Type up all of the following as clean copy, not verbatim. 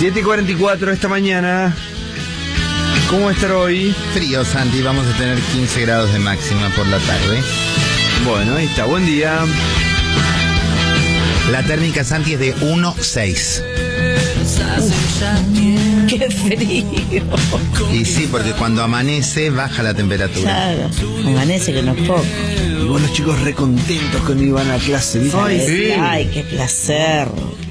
7:44 esta mañana. ¿Cómo estar hoy? Frío, Santi, vamos a tener 15 grados de máxima por la tarde. Bueno, ahí está, buen día. La térmica, Santi, es de 1,6. ¡Qué frío! Y sí, porque cuando amanece baja la temperatura. Claro, amanece que no es poco. Y vos los chicos re contentos cuando iban a clase, ¿viste? Ay, qué placer.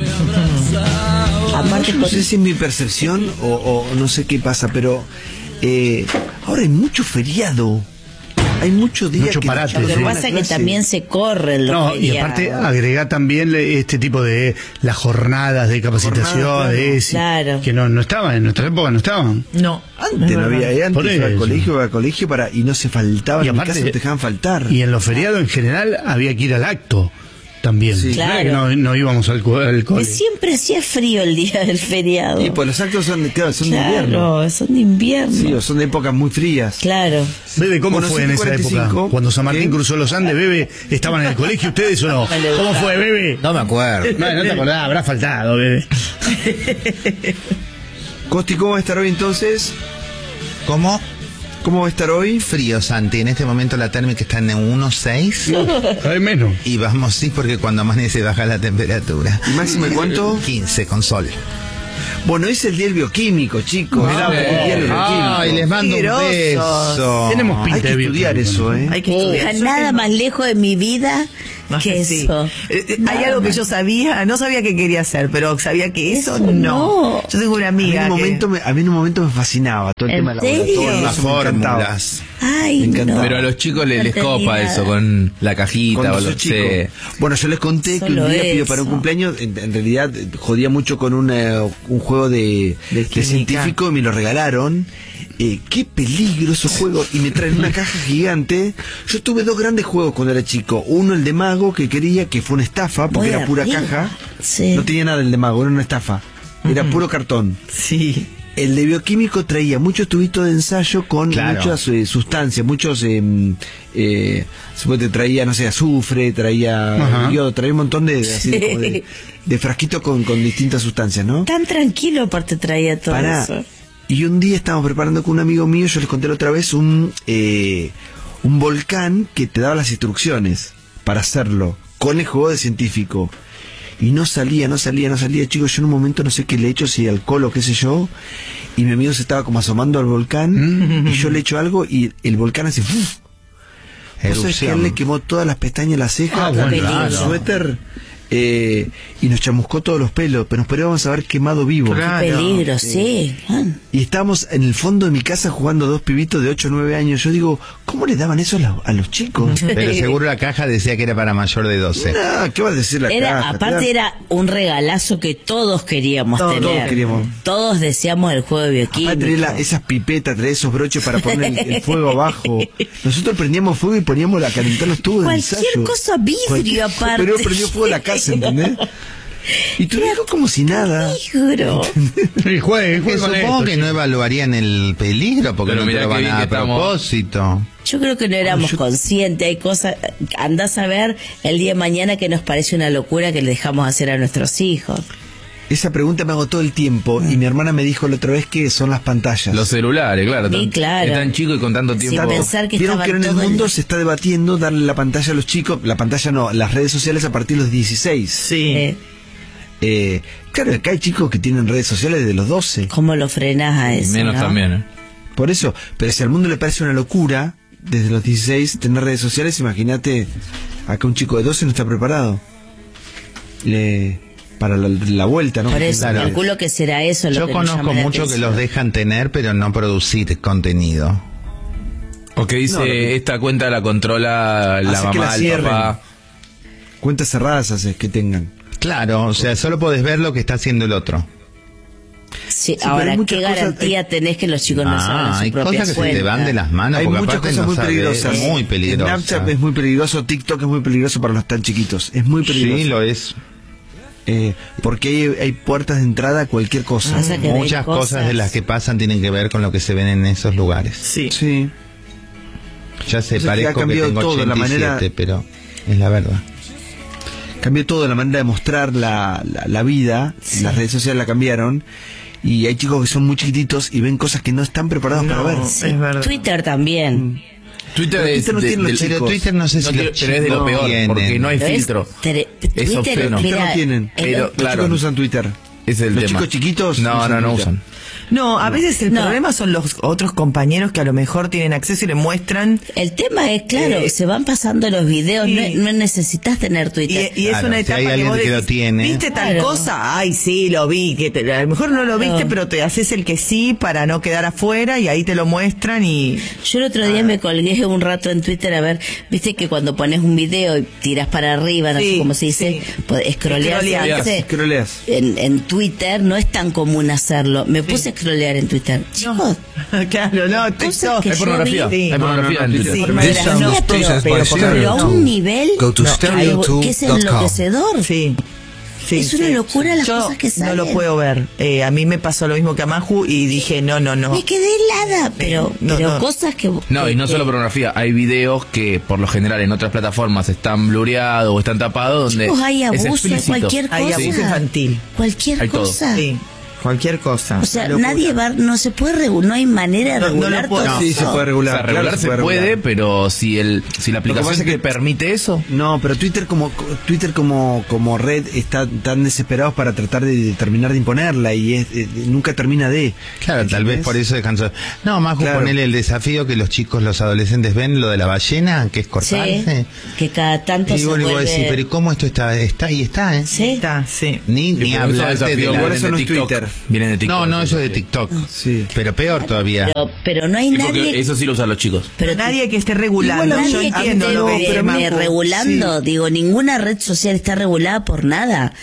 Aparte, No sé si es mi percepción o no sé qué pasa, pero ahora hay mucho feriado. Hay muchos días mucho que parate. Lo que van a pasa es que clase. también se corren los No, y feriados. aparte agrega también este tipo de las jornadas de capacitación, Jornadas, claro. que no estaban, en nuestra época no estaban. No, Antes no había, Por antes iba al eso. colegio y no se faltaba, Y en mi aparte- casa no te dejaban faltar. Y en los feriados en general había que ir al acto también. Sí. No era que Claro. no íbamos al que cole. siempre hacía frío el día del feriado. Y pues los actos son, claro, son de invierno. Claro, son de invierno. Sí, o son de épocas muy frías. Claro. Bebe, ¿cómo Bueno, fue en esa 7:45, época? Cuando San Martín ¿qué? cruzó los Andes, Bebe, ¿estaban en el colegio ustedes o no? ¿Cómo fue, Bebe? No me acuerdo. No te acordás, habrá faltado, Bebe. Costi, ¿cómo va a estar hoy entonces? ¿Cómo? ¿Cómo va a estar hoy? Frío, Santi. En este momento la térmica está en 1,6. Hay menos. Y vamos, sí, porque cuando amanece baja la temperatura. ¿Y máximo de cuánto? 15 con sol. Bueno, hoy es el día del bioquímico, chicos. Mirá, El día del bioquímico. Ay, les mando un beso. Tenemos pinta Hay que de estudiar bioquímico. eso, ¿eh? Hay que estudiar. Nada más lejos de mi vida que Sí. eso. Hay algo que yo sabía, no sabía que quería hacer, pero sabía que eso Eso no. no. Yo tengo una A mí, amiga en un momento me fascinaba todo el ¿En tema del serio? laboratorio. Las eso me encantaba. fórmulas. Ay, Me encantaba. no. Pero a los chicos les No copa entendí eso nada. con la cajita Cuando o soy lo chico. sé. Bueno, yo les conté que Solo un día pidió para un eso. cumpleaños, en realidad jodía mucho con un juego de química. científico y me lo regalaron. Qué peligro esos juegos. Y me traen una caja gigante. Yo tuve dos grandes juegos cuando era chico. Uno, el de mago, que quería, que fue una estafa, porque Muy era pura arriba. caja. Sí. No tenía nada el de mago, era una estafa. Era puro cartón. Sí. El de bioquímico traía muchos tubitos de ensayo con Claro. muchas sustancias, suponete traía, no sé, azufre, traía Ajá. yodo, traía un montón de frasquitos con distintas sustancias, ¿no? Tan tranquilo aparte traía todo Pará. eso. Y un día estábamos preparando con un amigo mío, yo les conté la otra vez, un volcán que te daba las instrucciones para hacerlo, con el juego de científico. Y no salía, chicos. Yo en un momento no sé qué le echo, si alcohol o qué sé yo. Y mi amigo se estaba como asomando al volcán. Y yo le echo algo y el volcán hace... ¡fuf! Vos sabés que a él le quemó todas las pestañas, las cejas, Ah, bueno, el claro. suéter. Y nos chamuscó todos los pelos. Pero nos podríamos haber quemado vivo. Claro. Qué peligro, sí. Y estábamos en el fondo de mi casa jugando dos pibitos de 8 o 9 años. Yo digo, ¿cómo le daban eso a los chicos? Pero seguro la caja decía que era para mayor de 12. No, ¿qué va a decir la caja? Aparte era un regalazo que todos queríamos Todos tener. queríamos. Todos deseamos el juego de Aparte bioquímica. traía esas pipetas, traía esos broches para poner el fuego abajo. Nosotros prendíamos fuego y poníamos a calentar los tubos de Cualquier ensayo. cosa vidrio aparte. Pero prendió fuego la casa, ¿entendés? Y tú dijo como si nada. Peligro. Y juegue Que con supongo esto, que no evaluarían el peligro porque Pero no te mirá lo qué van bien a que estamos. propósito. Yo creo que no éramos conscientes. Hay cosas. Andás a ver el día de mañana que nos parece una locura que le dejamos hacer a nuestros hijos. Esa pregunta me hago todo el tiempo y mi hermana me dijo la otra vez que son las pantallas. Los celulares, claro. Sí, claro. Es tan chico y con tanto Sin tiempo. pensar que Vieron estaban que ahora en el todo mundo se está debatiendo darle la pantalla a los chicos, la pantalla no, las redes sociales a partir de los 16. Sí. Claro, acá hay chicos que tienen redes sociales desde los 12. ¿Cómo lo frenás a eso? Menos no? también, ¿eh? Por eso, pero si al mundo le parece una locura, desde los 16 tener redes sociales, imagínate, acá un chico de 12 no está preparado. Para la vuelta, ¿no? Por eso Claro. calculo que será eso lo Yo que nos conozco llama la mucho que atención. los dejan tener, pero no producir contenido. O que dice, No, esta cuenta la controla la Hace que la mamá, el cierren. papá. Cuentas cerradas haces que tengan. Claro, o sea, solo podés ver lo que está haciendo el otro. Sí, pero ahora, hay muchas ¿qué cosas- garantía tenés que los chicos no saben su hay propia cosas que cuenta? se te van de las manos Hay porque muchas aparte cosas no muy sabés, peligrosas. muy peligrosa. Snapchat es muy peligroso, TikTok es muy peligroso para los tan chiquitos. Es muy peligroso. Sí, lo es. Porque hay puertas de entrada a cualquier cosa. Pasa que Muchas ven cosas de las que pasan tienen que ver con lo que se ven en esos lugares. Sí. Sí. Ya sé, O sea, que ha parezco que cambiado tengo todo, la 87, manera- pero es la verdad. Cambió todo, la manera de mostrar la vida, las redes sociales la cambiaron. y hay chicos que son muy chiquititos y ven cosas que no están preparados para ver. Sí, Es verdad. Twitter también. Twitter Pero es Twitter no tiene los del- chicos. Pero Twitter no sé si pero los es de lo chicos peor, tienen. porque no hay Pero es filtro. Twitter, obsceno. Ustedes mira, no tienen. Pero, Los claro. chicos no usan Twitter. Es el Los tema. chicos chiquitos No, usan no, no Twitter. usan. No, a veces el No. problema son los otros compañeros que a lo mejor tienen acceso y le muestran. el tema es, claro, Eh, se van pasando los videos, sí. no necesitas tener Y, Twitter. y es Claro, una si etapa hay que alguien vos que lo decís, tiene. ¿viste tal Claro. cosa? Ay, sí, lo vi. A lo mejor no lo viste, Claro. pero te haces el que sí para no quedar afuera y ahí te lo muestran y... Yo el otro día me colgué un rato en Twitter a ver, viste que cuando pones un video y tiras para arriba, no Sí, sé cómo se dice, sí. scrollear, Scrollear. Scrolleas. en Twitter no es tan común hacerlo. Me puse a scrollear en Twitter. Chicos, Claro, no, Cosas que Hay yo pornografía. vi. Hay pornografía No, no, en no, Twitter. sí. pornografía, This sounds pero processed by stereo. a un nivel Go to que es stereotube.com. enloquecedor. Sí. Sí, Es una locura las Yo cosas que no lo salen. puedo ver. A mí me pasó lo mismo que a Maju y dije, no. Me quedé helada, pero no. cosas que... No, y no solo pornografía, hay videos que por lo general en otras plataformas están blureados o están tapados donde Chicos, hay es abuso, hay explícito. cualquier cosa. hay abuso infantil. Cualquier Hay todo. cosa. Sí, cualquier cosa. O sea, Locura. nadie va, no se puede regular, no hay manera de No, no lo regular puedo- todo Sí, eso. se puede O regular. sea, claro, regular se puede, regular. pero si la pasa aplicación es que- te permite eso, No, pero Twitter como red está tan desesperados para tratar de terminar de imponerla y nunca termina de. Claro, tal vez ¿Entendés? por eso dejan solo. No, Maju, Claro. ponele el desafío que los chicos, los adolescentes ven lo de la ballena, que es Sí, cortarse. que cada tanto Y se vos le vuelve... decís, pero ¿y cómo esto está? Está y está, ¿eh? Sí. Está, sí. Ni Y por eso hablarte de desafíos la... Igual vienen eso de no es TikTok. Twitter. Vienen de TikTok. No, eso es de TikTok. Sí. Pero peor todavía. Pero no hay Sí, porque nadie... eso sí lo usan los chicos. Pero Nadie que esté regulando. Igual Yo nadie que entiendo esté lo que dice Maju. regulando, digo, ninguna red social está regulada por nada.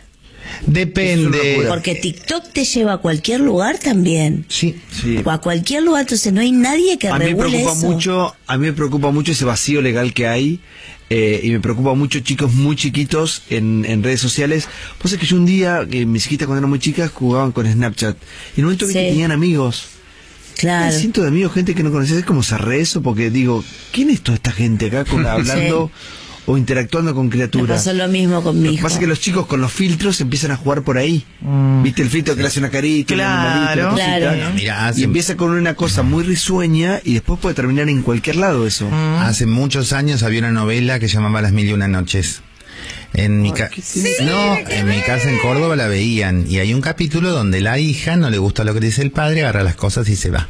Depende. Porque TikTok te lleva a cualquier lugar también. Sí. Sí. O a cualquier lugar, entonces no hay nadie que A mí me regule preocupa eso. mucho, a mí me preocupa mucho ese vacío legal que hay. Y me preocupa mucho chicos muy chiquitos en redes sociales. Pues es que yo un día, mis hijitas cuando eran muy chicas jugaban con Snapchat. Y en un momento vi Sí. que tenían amigos. Claro. Hay cientos de amigos, gente que no conocía. Es como cerré eso porque digo, ¿quién es toda esta gente acá hablando o interactuando con Me criaturas? pasó lo mismo con mi Lo que hijo. pasa es que los chicos con los filtros empiezan a jugar por ahí. ¿Viste el filtro que le hace una carita, un Claro, animalito, una cosita? claro. Mirá, Y hace, empieza con una cosa muy risueña y después puede terminar en cualquier lado eso. hace muchos años había una novela que llamaba Las Mil y Una Noches. En mi en mi casa en Córdoba la veían y hay un capítulo donde la hija no le gusta lo que dice el padre, agarra las cosas y se va.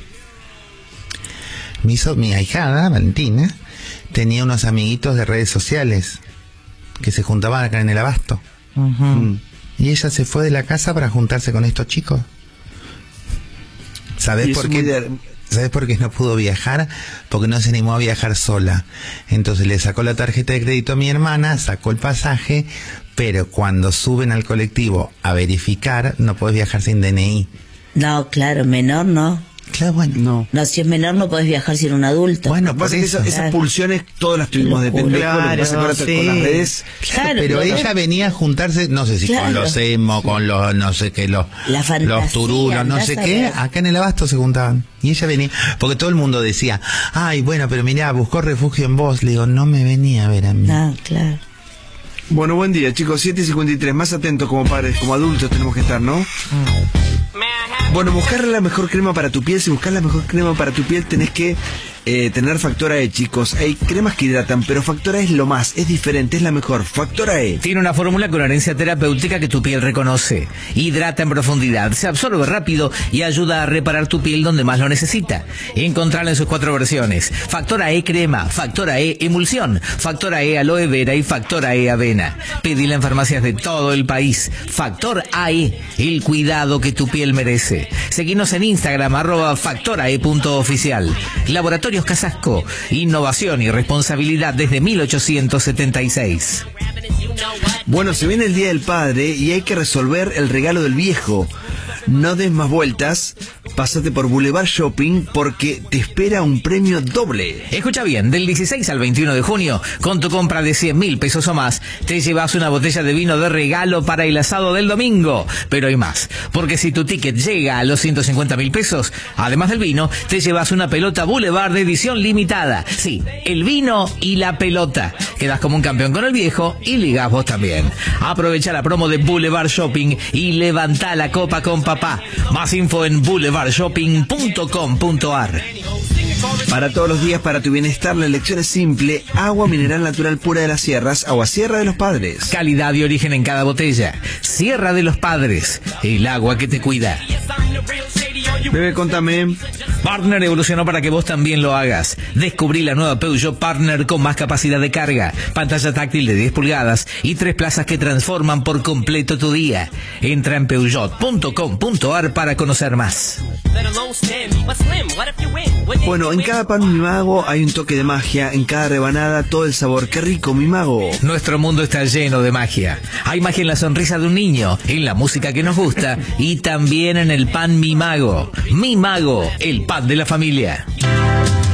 Mi ahijada, Valentina, tenía unos amiguitos de redes sociales que se juntaban acá en el Abasto. Mm. Y ella se fue de la casa para juntarse con estos chicos. Y ¿Sabés eso por muy qué? de- ¿Sabes por qué no pudo viajar? Porque no se animó a viajar sola. Entonces le sacó la tarjeta de crédito a mi hermana, sacó el pasaje, pero cuando suben al colectivo a verificar, no puedes viajar sin DNI. No, claro, menor no. Claro, bueno. No. No, si es menor no podés viajar sin un adulto. Bueno, Lo que por pasa es que eso. esas Claro. pulsiones todas las tuvimos de Qué locura. pendejo. Lo que pasa es que ahora Claro, con las sí. redes. Claro, Pero no, ella venía a juntarse, no sé si Claro. con los emo, con los, no sé qué, los fantasía, turulos, no andás sé a qué, ver. acá en el Abasto se juntaban. Y ella venía, porque todo el mundo decía, ay, bueno, pero mirá, buscó refugio en vos. Le digo, no me venía a ver a mí. No, claro. Bueno, buen día, chicos. 7:53. Más atentos como padres, como adultos tenemos que estar, ¿no? Bueno, buscar la mejor crema para tu piel. Si buscas la mejor crema para tu piel, tenés que tener Factora E, chicos. Hay cremas que hidratan, pero Factora E es lo más, es diferente, es la mejor. Factora E. Tiene una fórmula con herencia terapéutica que tu piel reconoce. Hidrata en profundidad, se absorbe rápido y ayuda a reparar tu piel donde más lo necesita. Encontrala en sus 4 versiones. Factora E crema, Factora E emulsión, Factora E aloe vera y Factora E avena. Pedila en farmacias de todo el país. Factor AE, el cuidado que tu piel merece. Seguinos en Instagram, @factorae.oficial. Laboratorios Casasco, innovación y responsabilidad desde 1876. Bueno, se viene el Día del Padre y hay que resolver el regalo del viejo. No des más vueltas, pásate por Boulevard Shopping porque te espera un premio doble. Escucha bien, del 16 al 21 de junio, con tu compra de 100.000 pesos o más, te llevas una botella de vino de regalo para el asado del domingo. Pero hay más, porque si tu ticket llega a los 150.000 pesos, además del vino, te llevas una pelota Boulevard de edición limitada. Sí, el vino y la pelota. Quedas como un campeón con el viejo y ligás vos también. Aprovecha la promo de Boulevard Shopping y levantá la copa con papá papá. Más info en boulevardshopping.com.ar. Para todos los días, para tu bienestar, la elección es simple. Agua mineral natural pura de las sierras, Agua Sierra de los Padres. Calidad y origen en cada botella. Sierra de los Padres, el agua que te cuida. Bebé, contame. Partner evolucionó para que vos también lo hagas. Descubrí la nueva Peugeot Partner con más capacidad de carga, pantalla táctil de 10 pulgadas y 3 plazas que transforman por completo tu día. Entra en peugeot.com.ar para conocer más. Bueno, en cada pan Mi Mago hay un toque de magia, en cada rebanada todo el sabor. ¡Qué rico, Mi Mago! Nuestro mundo está lleno de magia. Hay magia en la sonrisa de un niño, en la música que nos gusta y también en el pan Mi Mago. Mi Mago, el pan de la familia.